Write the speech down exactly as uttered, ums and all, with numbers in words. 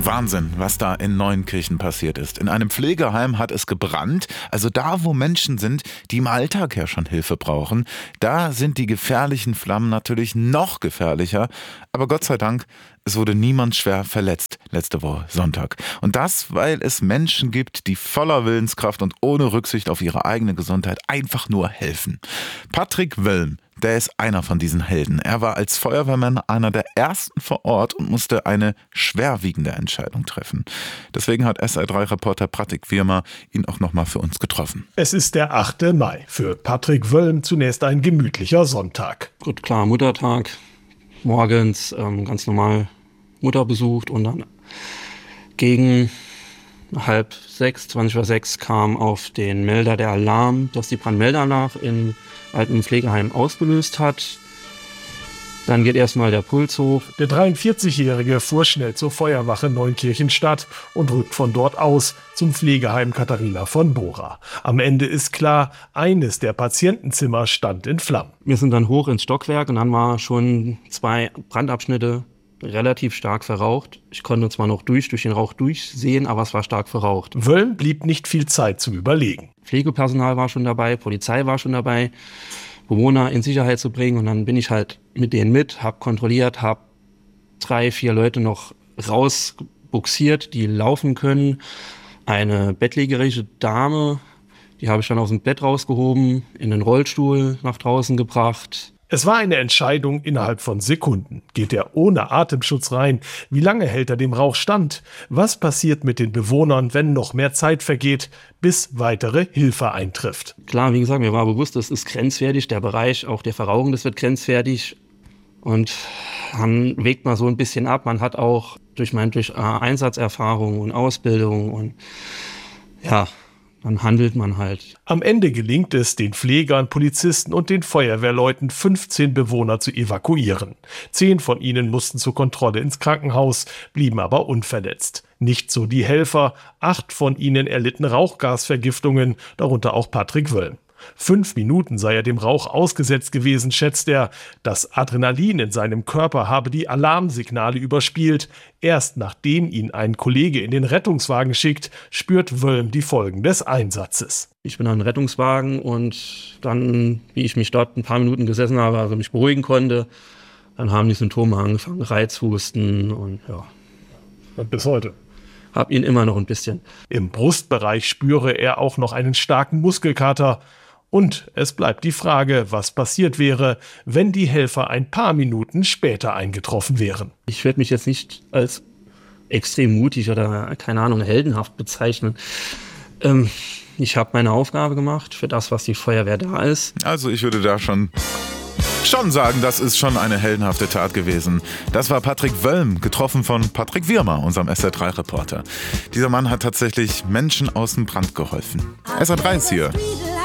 Wahnsinn, was da in Neuenkirchen passiert ist. In einem Pflegeheim hat es gebrannt. Also da, wo Menschen sind, die im Alltag ja schon Hilfe brauchen, da sind die gefährlichen Flammen natürlich noch gefährlicher. Aber Gott sei Dank, es wurde niemand schwer verletzt letzte Woche Sonntag. Und das, weil es Menschen gibt, die voller Willenskraft und ohne Rücksicht auf ihre eigene Gesundheit einfach nur helfen. Patrick Wölm, der ist einer von diesen Helden. Er war als Feuerwehrmann einer der ersten vor Ort und musste eine schwerwiegende Entscheidung treffen. Deswegen hat S R drei Reporter Patrick Wirmer ihn auch nochmal für uns getroffen. Es ist der achte Mai. Für Patrick Wölm zunächst ein gemütlicher Sonntag. Gut, klar, Muttertag. Morgens ähm, ganz normal Mutter besucht und dann gegen halb sechs, zwanzig vor sechs kam auf den Melder der Alarm, dass die Brandmeldeanlage in alten Pflegeheim ausgelöst hat. Dann geht erstmal der Puls hoch. Der dreiundvierzigjährige fuhr schnell zur Feuerwache Neunkirchen-Stadt und rückt von dort aus zum Pflegeheim Katharina von Bora. Am Ende ist klar, eines der Patientenzimmer stand in Flammen. Wir sind dann hoch ins Stockwerk und dann war schon zwei Brandabschnitte relativ stark verraucht. Ich konnte zwar noch durch, durch den Rauch durchsehen, aber es war stark verraucht. Wölm blieb nicht viel Zeit zum Überlegen. Pflegepersonal war schon dabei, Polizei war schon dabei, Bewohner in Sicherheit zu bringen. Und dann bin ich halt mit denen mit, habe kontrolliert, habe drei, vier Leute noch rausbuxiert, die laufen können. Eine bettlägerische Dame, die habe ich dann aus dem Bett rausgehoben, in den Rollstuhl nach draußen gebracht. Es war eine Entscheidung innerhalb von Sekunden. Geht er ohne Atemschutz rein? Wie lange hält er dem Rauch stand? Was passiert mit den Bewohnern, wenn noch mehr Zeit vergeht, bis weitere Hilfe eintrifft? Klar, wie gesagt, mir war bewusst, das ist grenzwertig. Der Bereich auch der Verrauchung, das wird grenzwertig. Und dann wägt man so ein bisschen ab. Man hat auch durch, mein, durch äh, Einsatzerfahrung und Ausbildung und ja, dann handelt man halt. Am Ende gelingt es, den Pflegern, Polizisten und den Feuerwehrleuten fünfzehn Bewohner zu evakuieren. Zehn von ihnen mussten zur Kontrolle ins Krankenhaus, blieben aber unverletzt. Nicht so die Helfer. Acht von ihnen erlitten Rauchgasvergiftungen, darunter auch Patrick Wölm. Fünf Minuten sei er dem Rauch ausgesetzt gewesen, schätzt er. Das Adrenalin in seinem Körper habe die Alarmsignale überspielt. Erst nachdem ihn ein Kollege in den Rettungswagen schickt, spürt Wölm die Folgen des Einsatzes. Ich bin an den Rettungswagen und dann, wie ich mich dort ein paar Minuten gesessen habe, also mich beruhigen konnte, dann haben die Symptome angefangen, Reizhusten und ja. Und bis heute. Hab ihn immer noch ein bisschen. Im Brustbereich spüre er auch noch einen starken Muskelkater. Und es bleibt die Frage, was passiert wäre, wenn die Helfer ein paar Minuten später eingetroffen wären. Ich werde mich jetzt nicht als extrem mutig oder, keine Ahnung, heldenhaft bezeichnen. Ähm, ich habe meine Aufgabe gemacht für das, was die Feuerwehr da ist. Also ich würde da schon... schon sagen, das ist schon eine heldenhafte Tat gewesen. Das war Patrick Wölm, getroffen von Patrick Wirmer, unserem S R drei Reporter. Dieser Mann hat tatsächlich Menschen aus dem Brand geholfen. S R drei ist hier.